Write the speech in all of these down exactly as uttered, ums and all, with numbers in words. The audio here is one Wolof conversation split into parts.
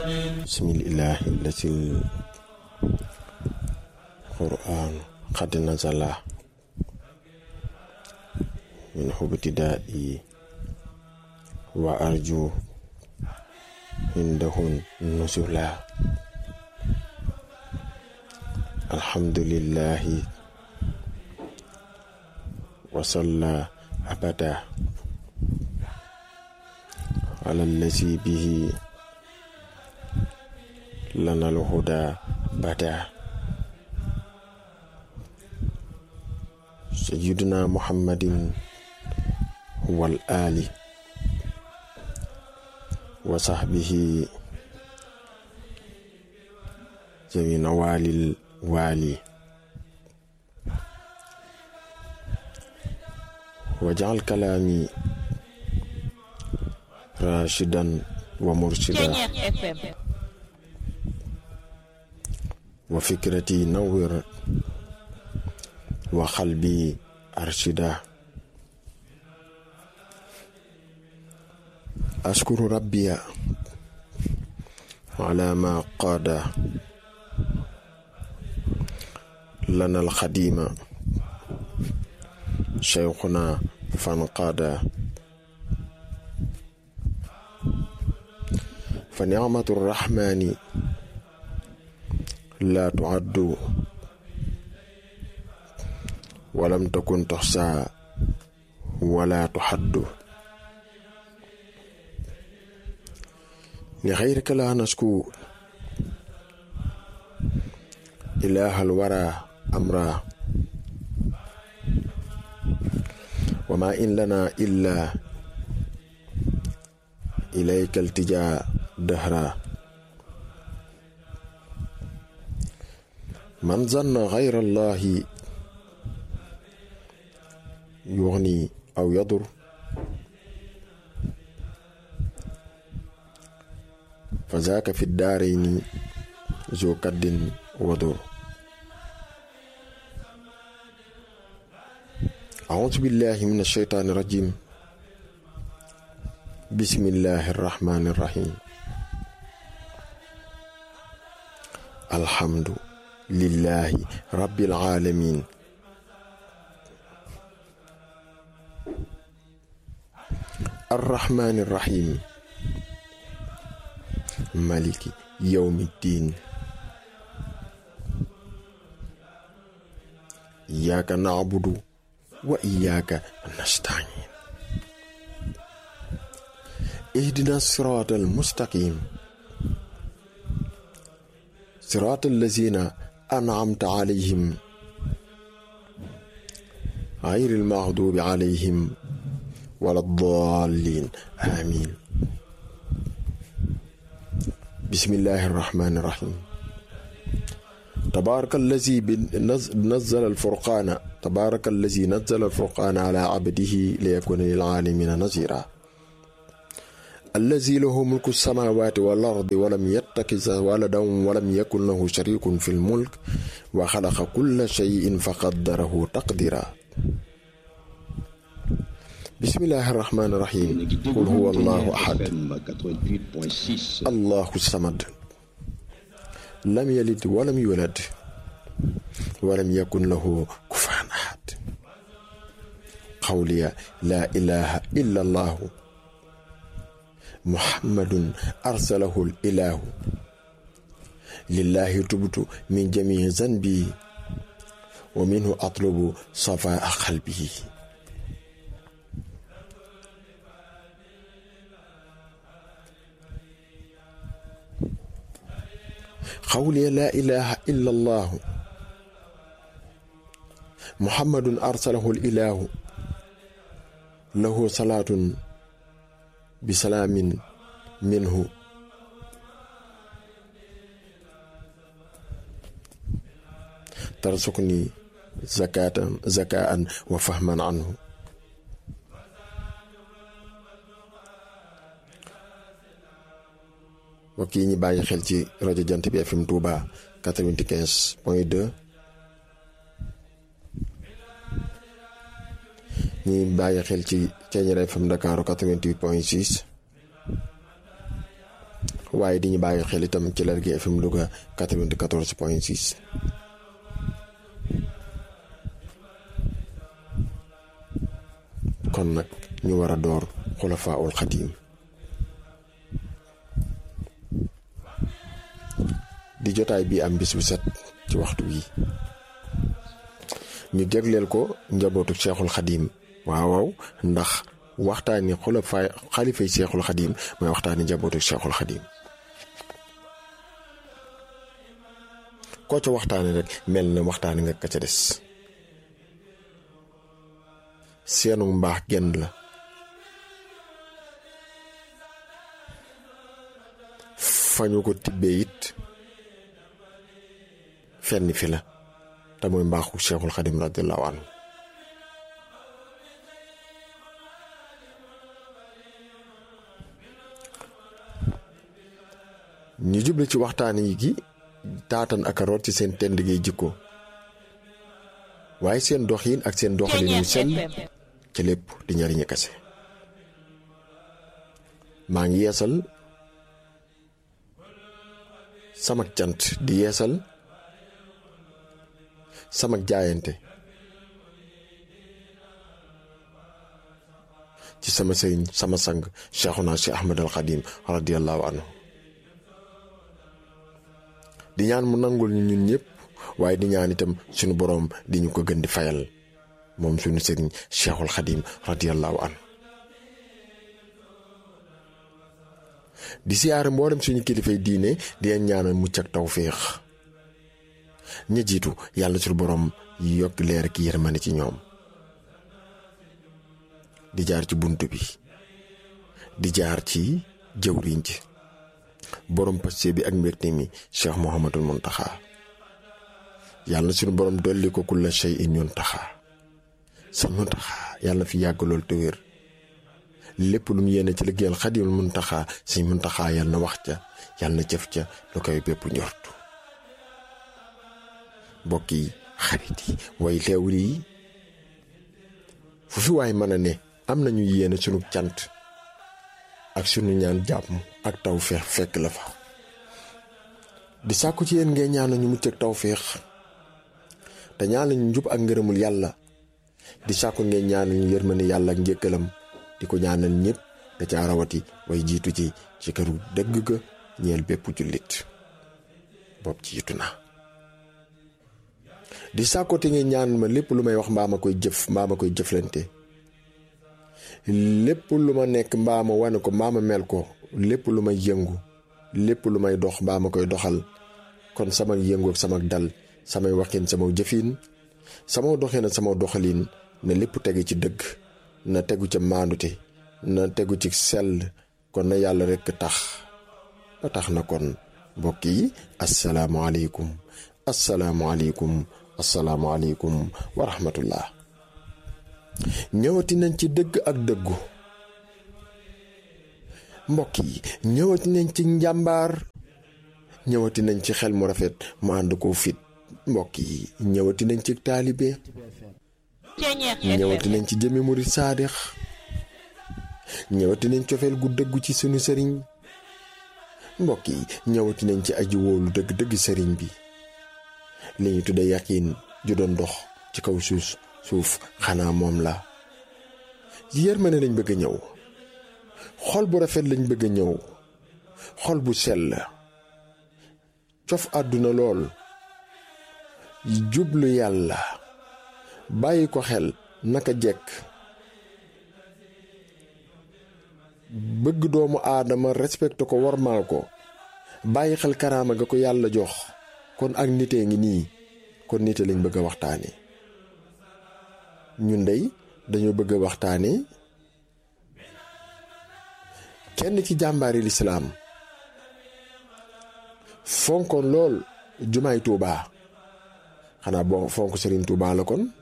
bismillahi allati القرآن قد نزل منه ابتدائي وأرجو عنده النزلا الحمد لله وصلى أبدا على الذي به لنا الهدى بدا سيدنا محمد هو الآل وصحبه جميع نوال الوالي وجعل كلامي راشدا ومرشدا وفكرتي نور وقلبي أرشدا أشكر ربي على ما قاد لنا الخديم شيخنا فانقاد فنعمة الرحمن لا تعد ولم تكن تحصى ولا تحد لغيرك لا نشكو إله الورى أمرا وما إن لنا إلا إليك التجاء دهرا من ظن غير الله يغني أو يضر فذاك في الدارين ذو كد وضر أعوذ بالله من الشيطان الرجيم بسم الله الرحمن الرحيم الحمد لله رب العالمين الرحمن الرحيم مالك يوم الدين إياك نعبد وإياك نستعين اهدنا الصراط المستقيم صراط الذين أنعمت عليهم غير المغضوب عليهم ولا الضالين آمين بسم الله الرحمن الرحيم تبارك الذي نزل الفرقان تبارك الذي نزل الفرقان على عبده ليكون للعالمين نذيرا الذي له ملك السماوات والأرض ولم يتخذ ولدا ولم يكن له شريك في الملك وخلق كل شيء فقدره تقديرا بسم الله الرحمن الرحيم قل هو الله أحد الله الصمد لم يلد ولم يولد ولم يكن له كفوا أحد قولي لا إله إلا الله محمد أرسله الإله لله تبت من جميع ذنبي ومنه أطلب صفاء قلبه قولي لا إله إلا الله محمد أرسله الإله له صلاة بسلام منه ترزقني زكاة زكاء وفهما عنه وكي ñi bàyyi xel ci rajo Jant bi F M Touba quatre-vingt-quinze point deux ñi bàyyi xel ci Thiéniere F M Dakar quatre-vingt-huit point six waaye di ñu bàyyi xel itam ci Lergui F M Louga quatre-vingt-quatorze point six. kon nag ñu war a door xulafaa'ul xadiim di jotaay bi am bis bu set ci waxtu wi ñu jagleel ko njabootu Cheikhul Xadiim. waaw waaw ndax waxtaani xulafaa xalifay Cheikhul Xadiim mooy waxtaani njabootu Cheikhul Xadiim. koo ca waxtaani rek mel na waxtaani nga ka ca des. seenu mbaax genn la. fa ñu ko tibbee it fenn fi la te mooy mbaaxu Cheikhul Xadim radiyallahu anhu. ñu juble ci waxtaan yi gi taatan ak a root ci seen tend gi jikko waaye seen doxin ak seen doxalin yu sell ci lépp di ñariñu kese. maa ngi yeesal sama cant di yeesal sama jaayante ci sama sëriñ sama sang Cheikhuna Cheikh Ahmad al Xadim radiyallahu anhu. di ñaan mu nangul ñu ñun ñëpp waaye di ñaan itam suñu boroom di ñu ko gën di fayal moom suñu sëriñ Cheikhul Xadim radiyallahu anhu. di siyaare mboolem suñu kilifay diine di leen ñaanal mucc ak tawféex. ña jiitu yàlla suñu boroom yokk leer ki yërmande ci ñoom. di jaar ci bunt bi di jaar ci jëwriñ ci borom paste bi ak mbégte mi Cheikh Mouhamadul Muntaxa. yàlla suñu borom dolli ko kulla shay'in yuntaxa sa Muntaxa yàlla fi yàgg lool te wér. lépp lu mu yéene ci liggéeyal Xadimul Muntaxa Sëñ Muntaxa yàlla na wax ca yàlla na jëf ca lu koy bépp njortu. mbokk yi xarit yi way leewri yi fu fi waay mën a ne am nañu yéene sunu cant ak sunu ñaan jàmm ak tawféex fekk la fa. di sàkku ci yéen ngay ñaan ñu mucc ak tawféex te ñaan lañu njub ak ngërëmul yàlla. di sàkku ngay ñaan ñu yërmande yàlla ak njëkkalam. di ko ñaanal ñëpp da ca rawati way jiitu ci ci këru dëgg ga ñeel bépp jullit bopp jiitu na. di sàkkote nga ñaan ma lépp lu may wax mbaa ma koy jëf mbaa ma koy jëflante. lépp lu ma nekk mbaa ma wane ko mbaa ma mel ko lépp lu may yëngu lépp lu may dox mbaa ma koy doxal. kon sama yëngu ak sama dal samay waxin sama jëfin sama doxin ak sama doxalin ne lépp tege ci dëgg. na tegu ca maandute na tegu ci sell kon na yàlla rekk tax ba tax na kon mbokk yi asalaamaaleykum asalaamaaleykum asalaamaaleykum wa rahmatullah. ñëwati nañ ci dëgg ak dëggu mbokk yi ñëwati nañ ci njàmbaar ñëwati nañ ci xel mu rafet mu ànd ko fit mbokk yi ñëwati nañ ci taalibe ñëwati nañ ci jëmi murid saadix ñëwati nañ cofeel gu dëggu ci sunu sëriñ mbokk yi ñëwati nañ ci aji wóolu dëgg dëgg sëriñ bi li ñu tudde yaqiin ju doon dox ci kaw suuf suuf xanaa moom la. yërmande lañ bëgg a ñëw xol bu rafet lañ bëgg a ñëw xol bu sell cof àdduna lool jublu yàlla bàyyi ko xel naka jekk bëgg doomu aadama respecté ko wormaal ko bàyyi xel karaama ga ko yàlla jox. kon ak nitee ngi nii kon nite lañ bëgg a waxtaane. ñun dey dañoo bëgg a waxtaane kenn ci jàmbaari lislaam fonkoon lool jumaay Tuubaa xanaa boo fonk Sëriñ Tuubaa la kon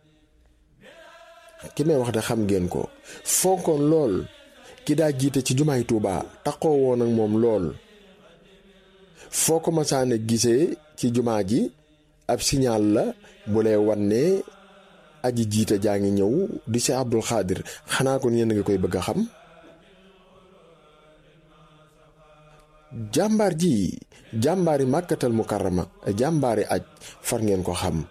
ki may wax de xam ngeen ko fonkoon lool ki daa jiite ci jumaay Tuubaa taxoo woon ak moom lool. foo ko masaane gisee ci jumaa ji ab signal la bu lay wan ne aji jiite jaa ngi ñëw di si Abdul Xaadir xanaa kon yéen nga koy bëgg a xam. jàmbaar ji jàmbaari màkkatal mukarrama jàmbaari aj far ngeen ko xam.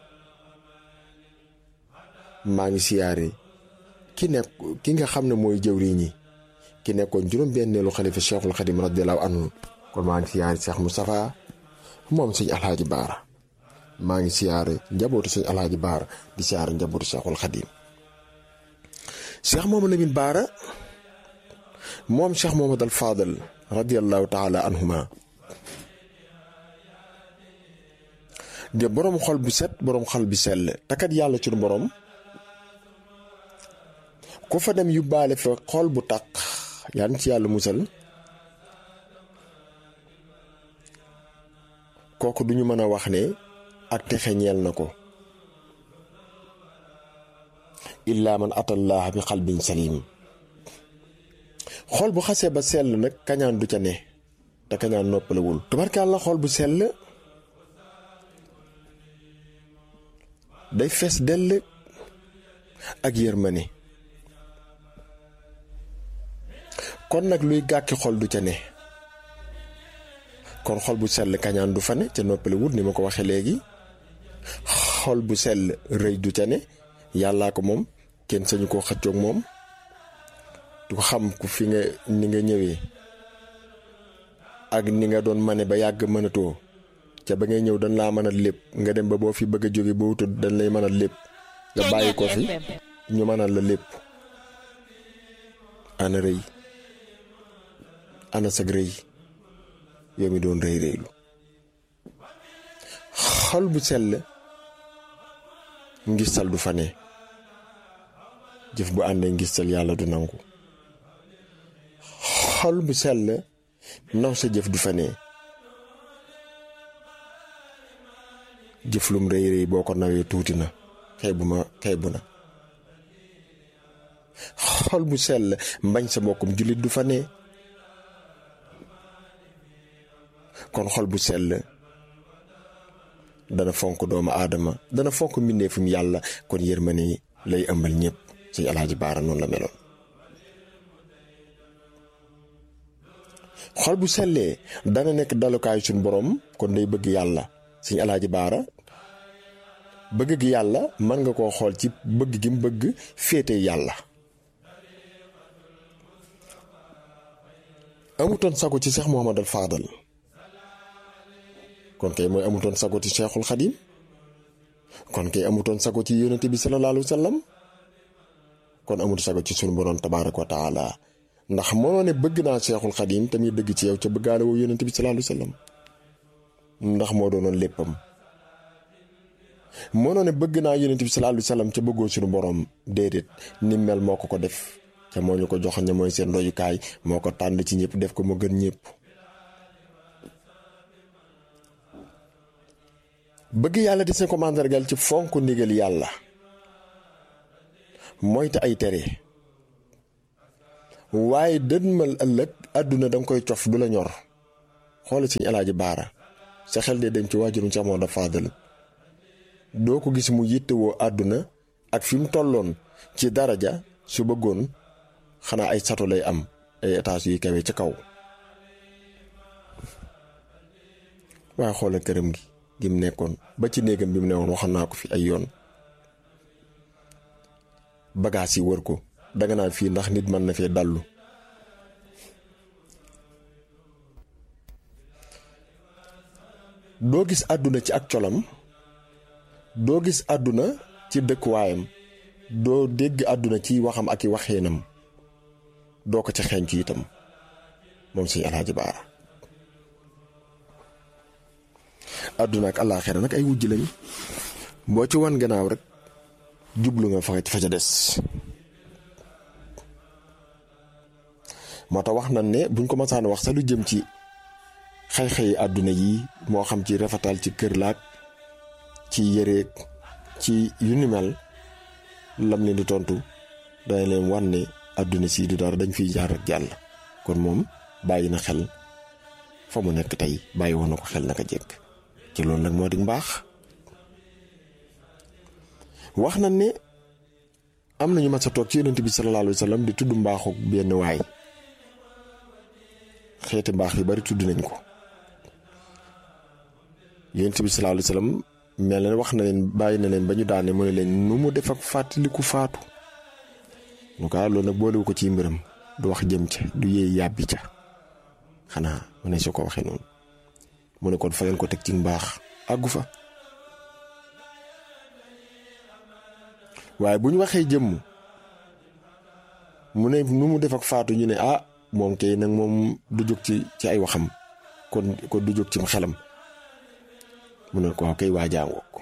maa ngi siyaare ki nekk ki nga xam ne mooy jëwriñ ñi ki nekkoon juróom-benneelu xalifa Cheikhul Khadim radiyallahu anhu kon maa ngi siyaare Cheikh Moustapha moom sëñ Alhaaji Baara maa ngi siyaare njabootu sëñ Alhaaji Baara di siyaare njabootu Cheikhul Khadim Cheikh Mohamed Lamine Baara moom Cheikh Mohamed al Fadal radiyallahu taala anhuma de boroom xol bu set boroom xol bi sell takat yàlla ci boroom ku fa dem yóbbaale fa xol bu taq yaan ci yàlla musal kooku duñu mën a wax ne ak texe ñeel na ko illaa man atallah bi xalbin salim xol bu xasee ba sell nag kañaan du ca ne te kañaan noppalewul tubarkàlla xol bu sell day fees dell ak yërmande kon nag luy gàkki xol du ca ne kon xol bu sell kañaan du fa ne ca noppalewul ni ma ko waxee léegi xol bu sell rëy du ca ne yàllaa ko moom kenn sañu koo xëccoog moom du ko xam ku fi nga ni nga ñëwee ak ni nga doon mane ba yàgg mënatoo ca ba ngay ñëw dañ laa mën a lépp nga dem ba boo fi bëgg a jóge ba wutul dañ lay mën a lépp nga bàyyi ko fi ñu mënal la lépp ana rëy ana sag rëy yow mi doon rëy rëylu xol bu sell ngistal du fa ne jëf bu àndee ngistal yàlla du nangu xol bu sell naw sa jëf du fa ne jëf lum rëy rëy boo ko nawee tuuti na xeebu ma xeebu na xol bu sell mbañ sa mbokkum jullit du fa ne kon xol bu sell dana fonk doomu aadama dana fonk mbindeefum yàlla kon yërmande lay ëmbal ñëpp sëñ Alhaaji Baara noonu la meloon xol bu sellee dana nekk dalukaayu suñ borom kon day bëgg yàlla sëñ Alhaaji Baara bëgg gi yàlla mën nga koo xool ci bëgg gi mu bëgg féete yàlla amutoon sago ci Cheikh Mohamed al Fadal kon kay mooy amutoon sago ci Cheikhul Khadim kon kay amutoon sago ci yonent bi sallallahu alayhi wa sallam kon amul sago ci sunu borom tabaaraka wa taala ndax mënoo ne bëgg naa Cheikhul Khadim tamit dëgg ci yow ca bëggaale woo yonent bi sallallahu alayhi wa sallam ndax moo doonoon léppam mënoo ne bëgg naa yonent bi sallallahu alayhi wa sallam ca bëggoo sunu borom déedéet ni mel moo ko ko def ca moo ñu ko joxoon ne mooy seen royukaay moo ko tànn ci ñëpp def ko mu gën ñëpp. bëgg yàlla di seen ko màndargal ci fonk ndigal yàlla moytu ay tere waaye dënmal ëllëg àdduna danga koy cof du la ñor xool Sëñ Alhaaji Baara sa xel dee dem ci waajurum Cheikh Mohamed Fadel doo ko gis mu yittewoo àdduna ak fi mu tolloon ci daraja su bëggoon xanaa ay sato lay am ay étage yuy kawe ca kaw waaye xoolal këram gi gi mu nekkoon ba ci néegam bi mu newoon waxoon naa ko fi ay yoon bagaas yi wër ko danga naan fii ndax nit mën na fee dallu doo gis àdduna ci ak colam doo gis àdduna ci dëkkuwaayam doo dégg àdduna ci waxam ak i waxeenam doo ko ca xeeñ ci itam moom Sëñ Alhaaji Baara àdduna ak àllaaxira nag ay wujj lañ boo ci wan gannaaw rek jublu nga fa fa ca des moo tax wax nañ ne buñ ko masaan wax sax lu jëm ci xëy-xëyi àdduna yi moo xam ci rafetal ci kër laak ci yëreeg ci yu ni mel lam leen di tontu dana leen wan ne àdduna si du dara dañ fiy jaar ak jàll kon moom bàyyi na xel fa mu nekk tey bàyyi woon na ko xel naka jekk ci loolu nag moo di mbaax wax na ne am nañu mas a toog ci yonent bi sallallahu alayhi wa sallam di tudd mbaaxu benn waay xeeti mbaax yu bari tudd nañ ko yonent bi sallallahu alayhi wasallam mel na wax na leen bàyyi na leen ba ñu daane mu ne leen nu mu def ak fàttaliku faatu ñu ko loolu nag boolewu ko ci mbiram du wax jëm ca du yéey yàbbi ca xanaa mu ne su ko waxee noonu mu ne kon fa ngeen ko teg ci mbaax àggu fa waaye bu ñu waxee jëmm mu ne nu mu def ak faatu ñu ne ah moom kay nag moom du jóg ci ci ay waxam kon kon du jóg ci xelam mu ne ko kay waa jàngoo ko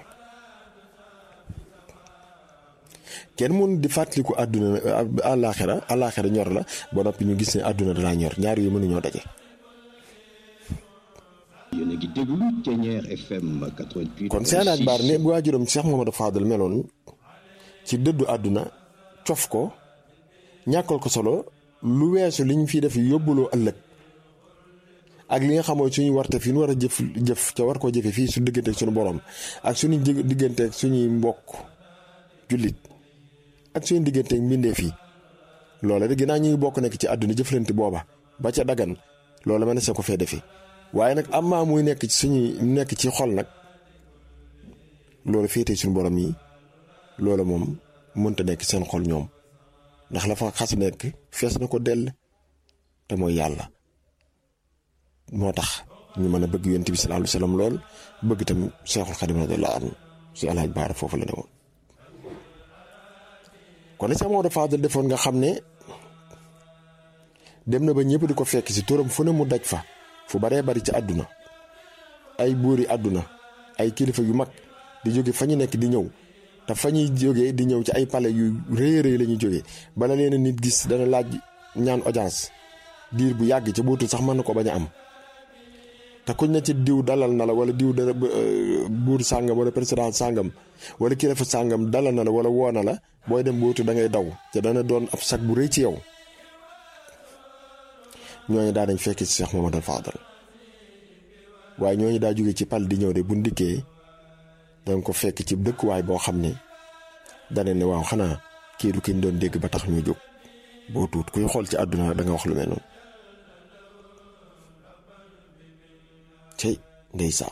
kenn mun di fàttaliku àdduna àllaaxira àllaaxira ñor la ba noppi ñu gis ne àdduna dalaa ñor ñaar yu mënuñoo daje. yéen a ngi déglu Thiéniere F M quatre-vingt-huit. kon seen ak baar ne bu waajuram Cheikh Mouhamadou Fadal meloon ci dëddu àdduna cof ko ñàkkal ko solo lu weesu liñ fi def yóbbuloo ëllëg ak li nga xamoo suñu warte fi ñu war a jëf jëf ca war koo jëfe fii su digganteeg suñu borom ak suñu digganteeg suñuy mbokk jullit ak suñu digganteeg mbindeef yi loola de ginnaaw ñu ngi bokk nekk ci àdduna jëflante booba ba ca dagan loola mën na sa ko fee defi waaye nag am maa muy nekk ci suñuy nekk ci xol nag loolu féete suñu borom yi loola moom mënta nekk seen xol ñoom ndax la fa xas nekk fees na ko dell te mooy yàlla moo tax ñu mën a bëgg yonent bi sallallahu alayhi wasallam lool bëgg tam Seexul Xadiim radiyallahu anhu si Alaaji Baara foofu la ne woon kon Seex Maodo Fadal defoon nga xam ne dem na ba ñëpp di ko fekk si turam fu ne mu daj fa fu baree bari ci àdduna ay buuri àdduna ay kilifa yu mag di jóge fa ñu nekk di ñëw te fa ñuy jógee di ñëw ci ay palais yu rëy rëy la ñuy jógee bala leen nit gis dana laaj ñaan audience diir bu yàgg ca bootul sax mën na ko bañ a am te kuñ na ci diw dalal na la wala diw dana buur sàngam wala président sàngam wala kilifa sàngam dalal na la wala woo na la booy dem bootu da ngay daw te dana doon ab sag bu rëy ci yow ñooñu daa dañ fekk ci Cheikh Mouhamadou Fadal waaye ñooñu daa jóge ci pal di ñëw de bu ndikkee danga ko fekk ci dëkkuwaay boo xam ne dana ne waaw xanaa kii du ki ñu doon dégg ba tax ñu jóg boo tuut kuy xool ci àdduna da nga wax lu mel noonu cey ndeysaan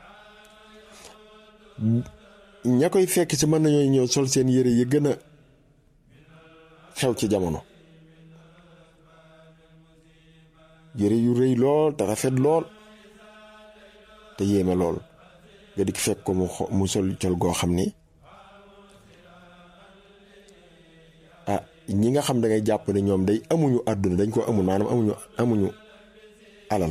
ña koy fekk ci mën nañoo ñëw sol seen yére yi gën a xew ci jamono yére yu rëy lool te rafet lool te yéeme lool nga di fekk ko mu mu sol col goo xam ni ah ñi nga xam da ngay jàpp ne ñoom day amuñu àdduna dañ ko amul maanaam amuñu amuñu alal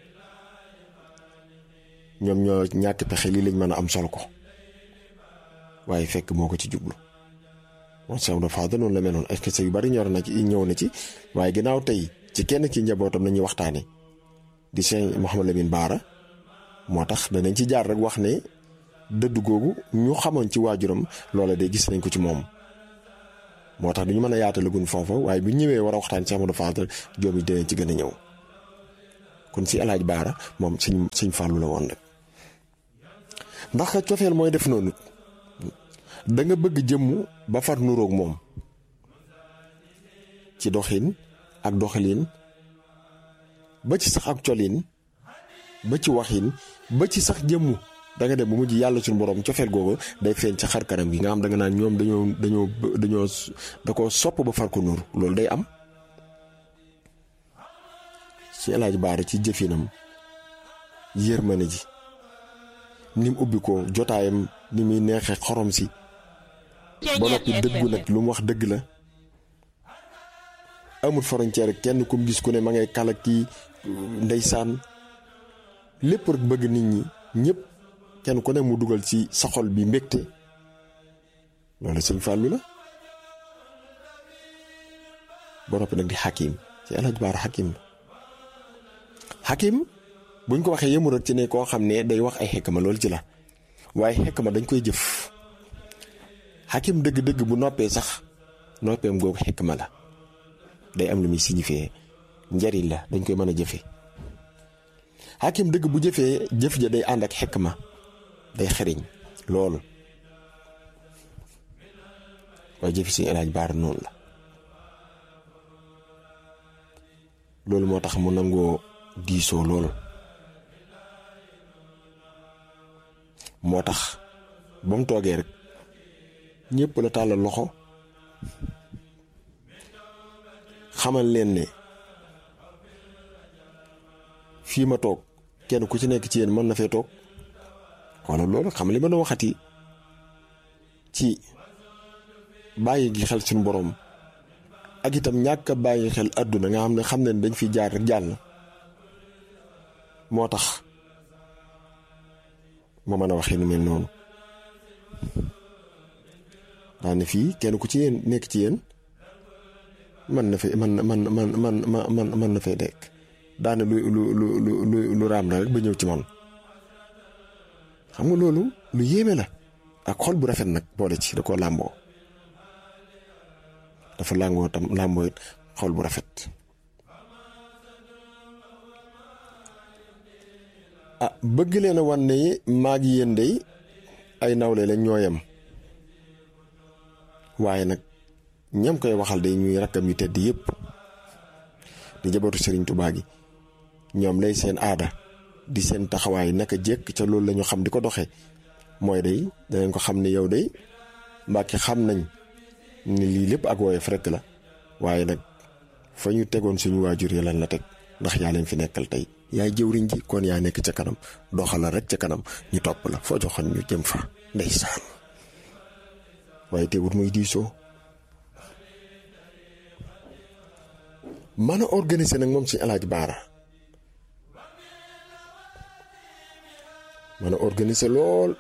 ñoom ñoo ñàkk pexe lii lañ mën a am sol ko waaye fekk moo ko ci jublu moom Cheikh Mouhamadou Fadal noonu la meloon est-ce que sa yu bari ñor na ci ñëw na ci waaye ginnaaw tey ci kenn ci njabootam nañuy waxtaane di Cheikh Mouhamadou Lamine Bara moo tax danañ ci jaar rek wax ne dëdd googu ñu xamoon ci waajuram loola de gis nañ ko ci moom moo tax duñu mën a yaatalagun foofa waaye bu ñëwee war a waxtaan Cheikh Mouhamadou Fadal joom yi dinañ ci gën a ñëw kon si Alaaji Baara moom suñ suñ fàllu la woon rek ndax ka cofeel mooy def noonu da nga bëgg jëmmu ba far nuroog moom ci doxin ak doxalin ba ci sax ak colin ba ci waxin ba ci sax jëmmu da nga dem ba mujj yàlla suñu borom cofeel googu day feeñ ca xar kanam gi nga xam da nga naan ñoom dañoo dañoo dañoo da ko sopp ba far ko nur loolu day am ci Alaaji Baara ci jëfinam yërmande ji ni mu ubbi ko jotaayam ni muy neexee xorom si ba noppi dëggu nag lu mu wax dëgg la amul frontière kenn kum gis ku ne ma ngay kala kii ndeysaan lépp rek bëgg nit ñi ñëpp kenn ku ne mu dugal ci sa xol bi mbégte loolu sëñ Fallou la ba noppi nag di xakim ci Alaaji Baara xakim la xakim buñ ko waxee yëmu rek ci ne koo xam ne day wax ay xekma loolu ci la waaye xekma dañ koy jëf xakim dëgg-dëgg bu noppee sax noppeem googu xekma la day am lu muy signifié njariñ la dañ koy mën a jëfe xakim dëgg bu jëfee jëf ja day ànd ak xekma day xariñ loolu waaye jëfi suñu Alaaji Baara noonu la loolu moo tax mu nangoo diisoo loolu moo tax ba mu toogee rek ñépp la tàllal loxo xamal leen ne fii ma toog kenn ku ci nekk ci yéen mën na fee toog walla loolu xam li ma doon waxati ci bàyyi gi xel suñu boroom ak itam ñàkk a bàyyi xel àdduna nga xam ne xam ne dañ fi jaar rek jàll moo tax ma mën a waxee nu mel noonu daane fii kenn ku ci yéen nekk ci yéen man na fee man man man man man man na fee nekk daane lu lu lu lu lu raam na rek ba ñëw ci man xam nga loolu lu yéeme la ak xol bu rafet nag boole ci da koo làmboo dafa làngoo tam làmboo it xol bu rafet ah bëgg leen a wan ne maag yéen dey ay nawle lañ ñoo yem waaye nag ñam koy waxal day ñuy rakkam yu tedd yépp di jabootu Sëriñ Tuubaa gi ñoom lay seen aada di seen taxawaay naka jekk ca loolu la ñu xam di ko doxee mooy day danañ ko xam ne yow day Mbàkke xam nañ ni lii lépp ak woyof rekk la waaye nag fa ñu tegoon suñu waajur yi lan la teg ndax yaa leen fi nekkal tey yaay jëwriñ ji kon yaa nekk ca kanam doxala rek ca kanam ñu topp la foo joxoon ñu jëm fa ndeysaan waaye teewut muy diisoo mën a organiser nag moom suñu Alaaji Baara mën a organiser lool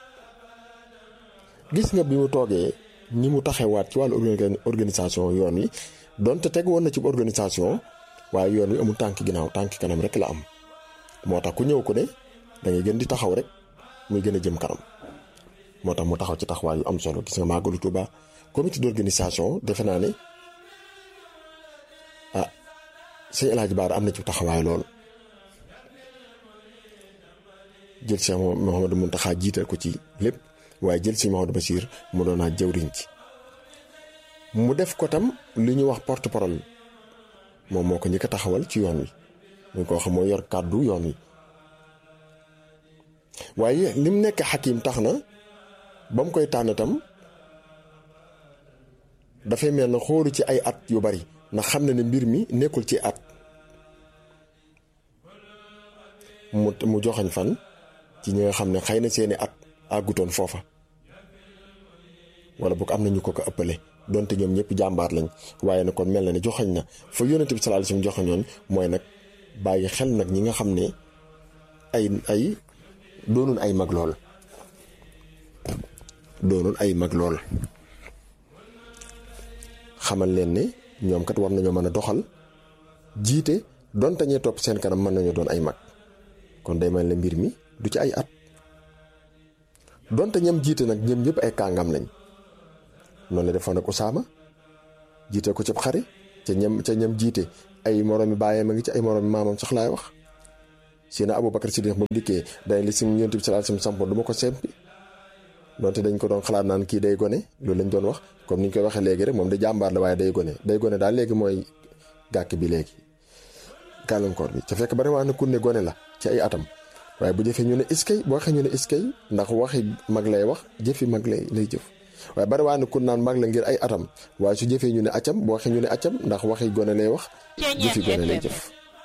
gis nga bi mu toogee ni mu taxewaat ci wàllu organisation yoon wi donte teg woon na ci organisation waaye yoon wi amul tànk ginnaaw tànk kanam rek la am moo tax ku ñëw ko ne da ngay gën di taxaw rek muy gën a jëm kanam moo tax mu taxaw ci taxawaay yu am solo gis nga Màggalu Tuuba comité d'organisation defe naa ne ah sëñ El Hadj Baara am na ci taxawaay lool jël Cheikh Mouhamadou Mountakha jiital ko ci lépp waaye jël si Mouhamadou Bachir mu doon naa jëwriñ ci mu def ko tam li ñuy wax porte parole moom moo ko njëkk a taxawal ci yoon wi ñu ko xam moo yor kàddu yoon wi waaye lim nekk xakim tax na ba mu koy tànn tam dafay mel na xoolu ci ay at yu bari ndax xam na ne mbir mi nekkul ci at mu mu joxañ fan ci ñi nga xam ne xëy na seeni at àggutoon foofa wala boog am na ñu ko ko ëppale donte ñoom ñëpp jàmbaar lañ waaye nag kon mel na ne joxañ na fa yonent bi sallallahu alayhi wasallam joxañoon mooy nag bàyyi xel nag ñi nga xam ne ay ay doonul ay mag lool doonul ay mag lool xamal leen ne ñoom kat war nañoo mën a doxal jiite donte ñee topp seen kanam mën nañoo doon ay mag kon day mel ne mbir mi du ci ay at donte ñam jiite nag ñoom ñëpp ay kàngam lañ noonu la defoon ak Usaama jiite ko cib xare ca ñam ca ñam jiite ay moroomi baayam a ngi ci ay moroomi maamam sax laay wax sina Abubakar Siddiq ba mu dikkee day li si Yonent bi sallallahu alayhi wasallam sampo du ma ko sempi donte dañ ko doon xalaat naan kii day gone loolu lañ doon wax comme ni ñu koy waxee léegi rek moom da jàmbaar la waaye day gone day gone daal léegi mooy gàkk bi léegi gàllankoor bi ca fekk bari waa na ku ne gone la ci ay atam waaye bu jëfee ñu ne iskay boo waxee ñu ne iskay ndax waxi mag lay wax jëfi mag lay lay jëf waaye bari waa na ku naan mag la ngir ay atam waaye su jëfee ñu ne acam boo waxee ñu ne acam ndax waxi gone lay wax jëfi gone lay jëf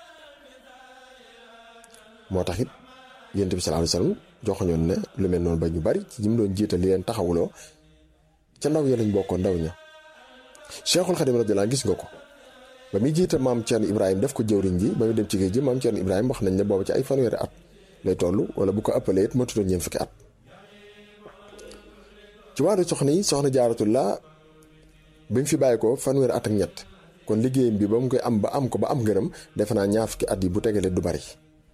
moo tax it Yonent bi sallallahu alayhi wasallam joxoñoon ne lu mel noonu ba ñu bari ci ñim doon jiital li leen taxawuloo ca ndaw ya lañ bokkoon ndaw ña Cheikhul Khadim radiyallahu gis nga ko ba muy jiital maam Thierno Ibrahima def ko jëwriñ ji ba muy dem ci géej gi maam Thierno Ibrahima wax nañ ne boobu ci ay fanweeri at lay toll wala bu ko ëppalee it matutoon ñeent fukki at ci wàllu soxna yi soxna Jaaratullah bi mu fi bàyyi ko fanweeri at ak ñett kon liggéeyam bi ba mu koy am ba am ko ba am ngërëm defe naa ñaar fukki at yi bu tegalee du bari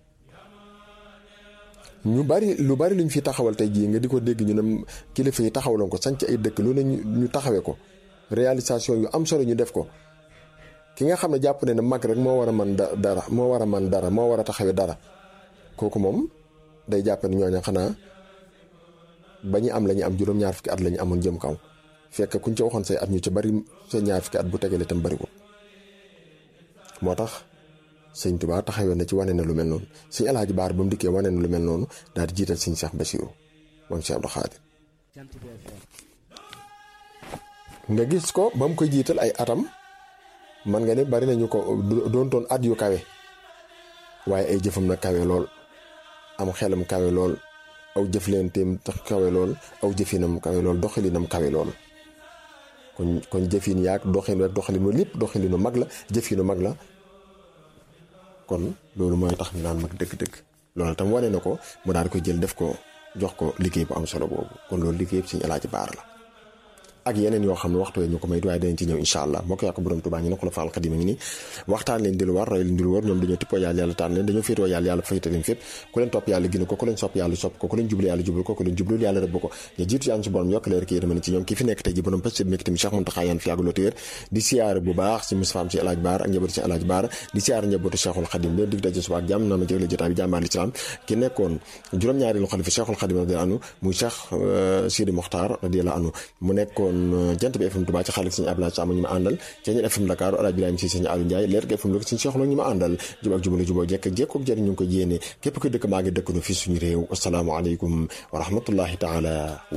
ñu bari lu bari luñ fi taxawal tey jii nga di ko dégg ñu ne kilifa yi taxawaloon ko sanc ay dëkk lu ne ñu taxawee ko réalisation yu am solo ñu def ko ki nga xam ne jàpp ne ne mag rek moo war a man dara moo war a man dara moo war a taxawee dara kooku moom day jàpp ne ñooñu xanaa ba ñu am la ñu am juróom-ñaar fukki at la ñu amoon jëm kaw fekk kuñ ca waxoon say at ñu ca bari sa ñaar fukki at bu tegalee tam bariwul moo tax sëñ Tuubaa taxawee na ci wane na lu mel noonu sëñ El Hadj Baar ba mu dikkee wane na lu mel noonu daal di jiital sëñ Cheikh Bassirou moom Cheikh Abdou Khadir nga gis ko ba mu koy jiital ay atam man nga ne bari nañu ko doon toon at yu kawe waaye ay jëfam na kawe lool am xelam kawe lool aw jëflenteem tax kawe lool aw jëfinam kawe lool doxalinam kawe lool kon kon jëfin yaag doxin rek doxalinu lépp doxalinu mag la jëfinu mag la kon loolu mooy tax ñu naan mag dëgg-dëgg loolu tam wane na ko mu daal di koy jël def ko jox ko liggéey bu am solo boobu kon loolu liggéey bi Sëñ Alaaji Baara la ak yeneen yoo xam ne waxtu ñu ko may waaye danañ ci ñëw incha allah moo ko yàq borom Tuubaa ñu ne Xulafa al Xadiim ngi nii waxtaan leen di lu war roy leen di lu war ñoom dañoo tippoo yàlla yàlla tànn leen dañoo féetoo yàlla yàlla fayta leen fépp ku leen topp yàlla gina ko ku leen sopp yàlla sopp ko ku leen jublu yàlla jublu ko ku leen jublul yàlla rëbb ko ñu jiitu yaan su borom yokk leer ki yërmande ci ñoom kii fi nekk tey ji borom pës bi tamit Cheikh Mountakha yaan fi yàgg loo téer di siyaare bu baax ci Moustapha ci Alaaji Baara ak njabootu ci Alaaji Baara di siyaare njabootu Cheikhul Xadim leen dig daje suba ak jàmm na ma jëgle jotaay bi jàmbaar l'islam ki nekkoon juróom-ñaari lu xalifa Cheikhul Xadim radiyallahu anhu muy Cheikh Sidi Mokhtar radiyallahu anhu mu nekkoon Jant bi F M Touba ci xaalis Sëñ Abdoulaye Sam ñu ma àndal ci ñeen F M Dakar Alaaji Ibrahima Si Sëñ Aliou Ndiaye leer gi F M lu ko Sëñ Cheikh ñu ma àndal jub ak jubale juboo jekk jekkook jëriñ ñu ngi ko yéene képp ko dëkk maa ngi dëkk nu fi suñu réew assalaamu aleykum wa rahmatullahi taala